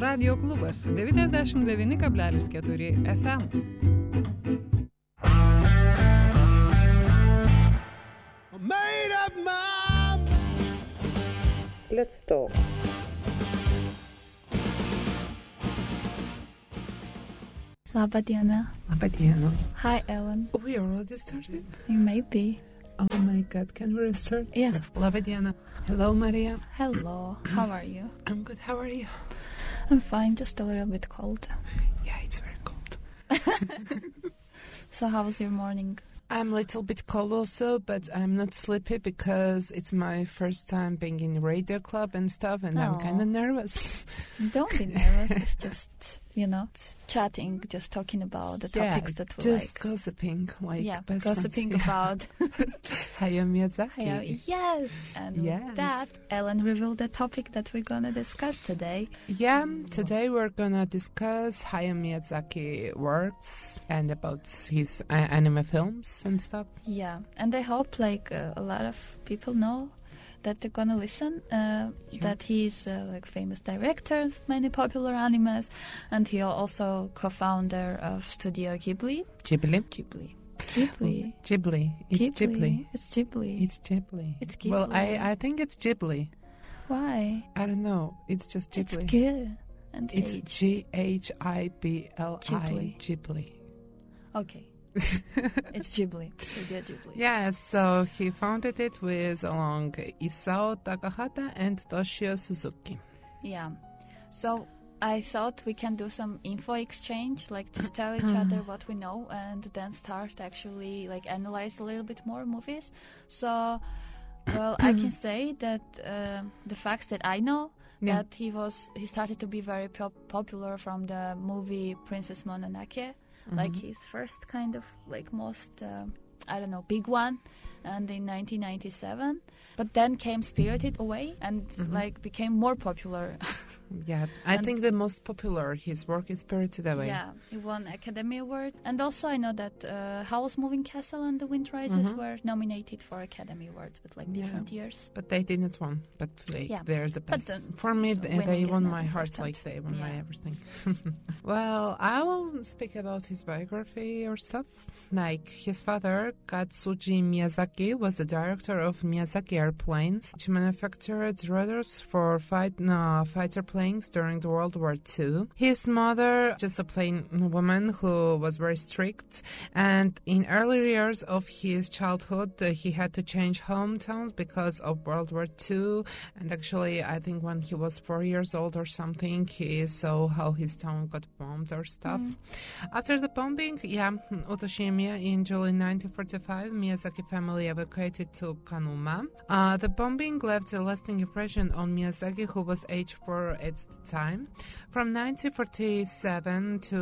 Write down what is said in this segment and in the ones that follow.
Radio klubas 99,4 FM. Let's talk. Laba diena. Laba diena. Hi, Ellen. We already started? Maybe. Oh my God, can we restart? Yes. Laba diena. Hello, Maria. Hello. How are you? I'm good. How are you? I'm fine, just a little bit cold. Yeah, it's very cold. So how was your morning? I'm a little bit cold also, but I'm not sleepy because it's my first time being in radio club and stuff, and I'm kind of nervous. Don't be nervous. It's just, chatting, just talking about the topics that we just like. Gossiping, gossiping about Hayao Miyazaki. Yes, and with that, Ellen revealed the topic that we're gonna discuss today. Yeah, today we're gonna discuss Hayao Miyazaki works and about his anime films and stuff. Yeah, and I hope a lot of people know that they're gonna listen, that he's famous director of many popular animes, and he also co-founder of Studio Ghibli. Ghibli. It's Ghibli. It's Ghibli. Well, I think it's Ghibli. Why? I don't know. It's just Ghibli. It's G and it's H. Ghibli. Ghibli. Okay. It's Ghibli. Studio Ghibli. Yeah, so he founded it with along Isao Takahata and Toshio Suzuki. Yeah. So I thought we can do some info exchange, just tell each other what we know and then start actually analyze a little bit more movies. So, well, I can say that the facts that I know, that he started to be very popular from the movie Princess Mononoke. His first kind of most big one, and in 1997, but then came Spirited Away and became more popular. Yeah, I think the most popular his work is Spirited Away. Yeah, he won Academy Award, and also I know that Howl's Moving Castle and The Wind Rises were nominated for Academy Awards with different years. But they didn't won. But there's the best. For me, they won my heart. They won my everything. Well, I will speak about his biography or stuff. His father, Katsuji Miyazaki, was the director of Miyazaki Airplanes, which manufactured rotors for fighter planes during the World War II. His mother, just a plain woman who was very strict, and in early years of his childhood, he had to change hometowns because of World War II. And actually, I think when he was 4 years old or something, he saw how his town got bombed or stuff. After the bombing, Utoshimiya, in July 1945, Miyazaki family evacuated to Kanuma. The bombing left a lasting impression on Miyazaki, who was age 4 at the time. From 1947 to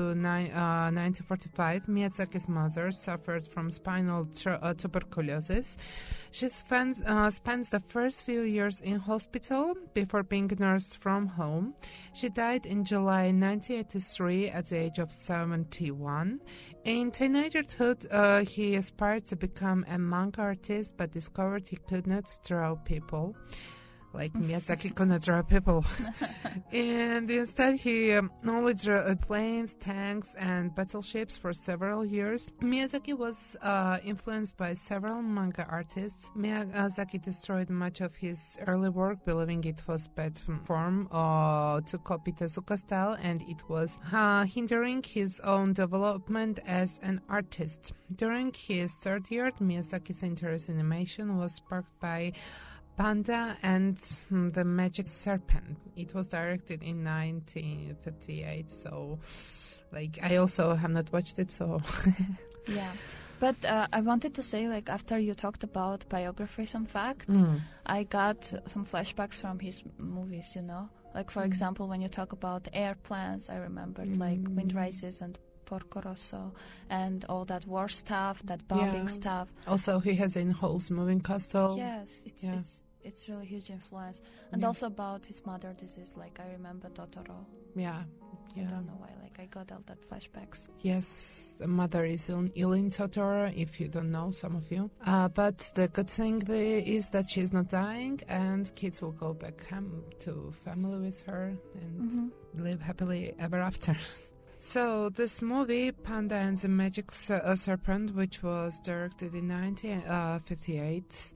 1945, Miyazaki's mother suffered from spinal tuberculosis. She spends the first few years in hospital before being nursed from home. She died in July 1983 at the age of 71. In teenagerhood, he aspired to become a manga artist, but discovered he could not draw people. Miyazaki could not draw people. And instead, he only drew planes, tanks, and battleships for several years. Miyazaki was influenced by several manga artists. Miyazaki destroyed much of his early work, believing it was bad form to copy Tezuka style, and it was hindering his own development as an artist. During his third year, Miyazaki's interest in animation was sparked by Panda and the Magic Serpent. It was directed in 1958, so I also have not watched it, so yeah. But I wanted to say, after you talked about biographies and facts, I got some flashbacks from his movies, for example, when you talk about airplanes, I remembered Wind Rises and Porco Rosso and all that war stuff, that bombing stuff. Also, he has in Howl's Moving Castle. Yes, it's really huge influence. And also about his mother disease, like I remember Totoro. Yeah. I don't know why, like I got all that flashbacks. Yes, the mother is ill in Totoro, if you don't know, some of you. But the good thing is that she's not dying, and kids will go back home to family with her and live happily ever after. So this movie, Panda and the Magic Serpent, which was directed in 1958,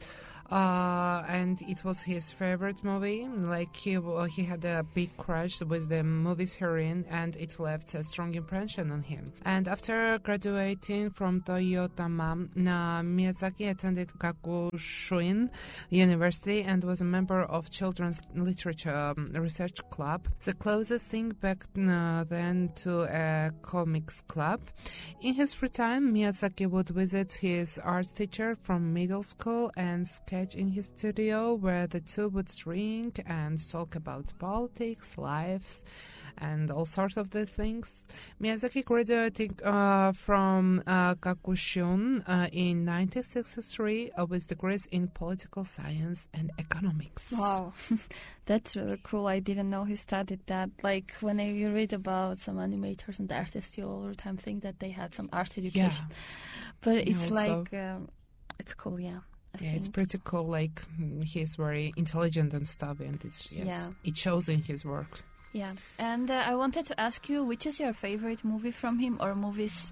and it was his favorite movie. Like he had a big crush with the movie's heroine, and it left a strong impression on him. And after graduating from Toyotama, Miyazaki attended Gakushuin University and was a member of Children's Literature Research Club, the closest thing back then to a comics club. In his free time, Miyazaki would visit his art teacher from middle school and sketch in his studio, where the two would drink and talk about politics, life, and all sorts of the things. Miyazaki graduated from Gakushuin in 1963 with degrees in political science and economics. Wow, that's really cool. I didn't know he studied that. Like, when you read about some animators and artists, you all the time think that they had some art education. Yeah. But it's it's cool, yeah. It's pretty cool. Like, he's very intelligent and stuff, and it shows in his work. Yeah, and I wanted to ask you, which is your favorite movie from him, or movies?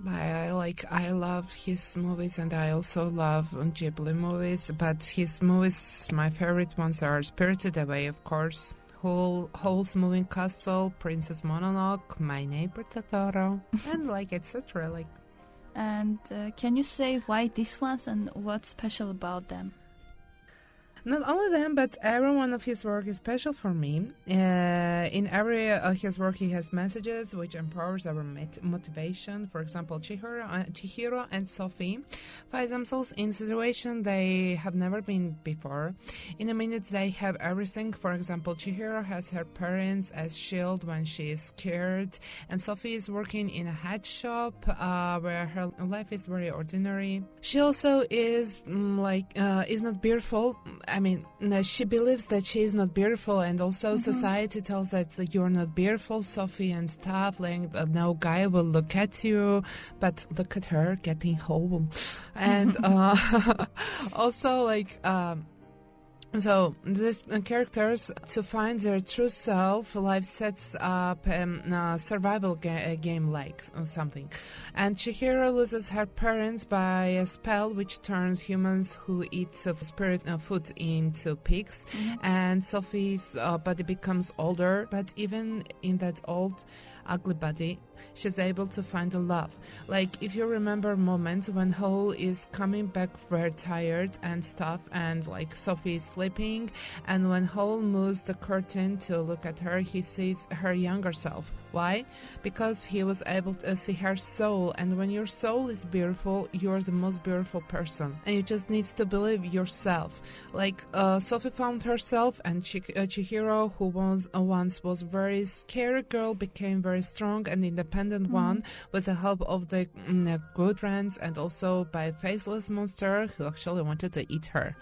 I love his movies, and I also love Ghibli movies. But his movies, my favorite ones are Spirited Away, of course, Howl's Moving Castle, Princess Mononoke, My Neighbor Totoro, and etc. And can you say why these ones and what's special about them? Not only them, but every one of his work is special for me. In every his work, he has messages which empowers our motivation. For example, Chihiro and Sophie find themselves in a situation they have never been before. In a minute, they have everything. For example, Chihiro has her parents as shield when she is scared, and Sophie is working in a hat shop where her life is very ordinary. She also is is not beautiful. I mean, she believes that she is not beautiful, and also society tells her that you're not beautiful, Sophie, and stuff. Like, no guy will look at you, but look at her getting whole. And also, so these characters, to find their true self, life sets up a survival game like something. And Chihiro loses her parents by a spell which turns humans who eat spirit food into pigs. And Sophie's body becomes older, but even in that old, ugly body, she's able to find a love. Like, if you remember moments when Howl is coming back very tired and stuff, and Sophie is sleeping, and when Howl moves the curtain to look at her, he sees her younger self. Why? Because he was able to see her soul, and when your soul is beautiful, you're the most beautiful person, and you just need to believe yourself. Sophie found herself, and Chihiro, who once was very scary girl, became very strong and independent one with the help of the good friends, and also by a faceless monster who actually wanted to eat her.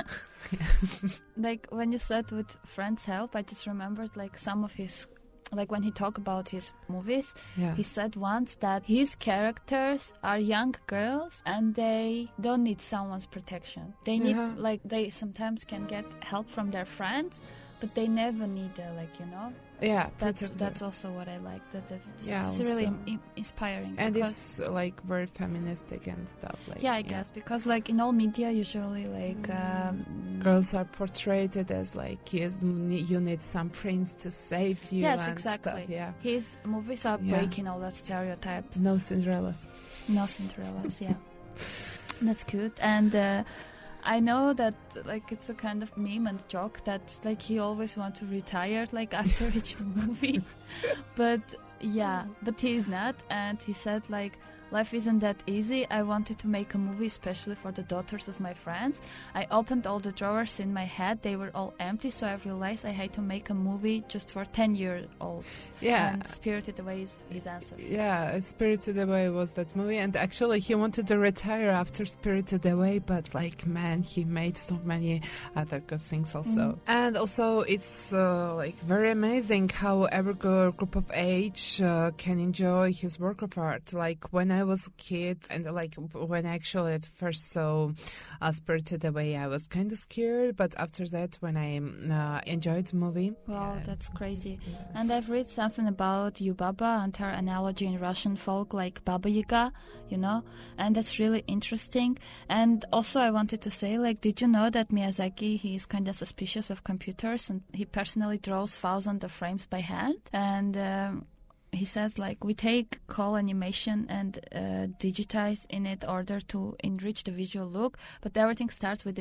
When you said with friends' help, I just remembered some of his, when he talked about his movies, he said once that his characters are young girls and they don't need someone's protection. They need, they sometimes can get help from their friends, but they never need, Yeah, that's also what I like. It's really inspiring. And it's very feministic and stuff. I guess because in all media usually girls are portrayed as you need some prince to save you. Yes, and exactly. Stuff, yeah. His movies are breaking all that stereotypes. No Cinderellas. No Cinderellas. Yeah, that's good. And I know that it's a kind of meme and joke that he always wants to retire after each movie, but he is not, and he said life isn't that easy. I wanted to make a movie especially for the daughters of my friends. I opened all the drawers in my head. They were all empty, so I realized I had to make a movie just for 10-year-olds. Yeah. And Spirited Away is his answer. Yeah, Spirited Away was that movie, and actually he wanted to retire after Spirited Away, but like, man, he made so many other good things also. And also it's like very amazing how every group of age can enjoy his work of art. Like when I was a kid, and like when I actually at first saw Spirited Away, I was kind of scared, but after that, when I enjoyed the movie. Wow, that's crazy. Yes. And I've read something about Yubaba and her analogy in Russian folk, like Baba Yaga, you know, and that's really interesting. And also I wanted to say, like, did you know that Miyazaki, he is kind of suspicious of computers, and he personally draws thousands of frames by hand? And he says, like, we take call animation and digitize in it order to enrich the visual look, but everything starts with the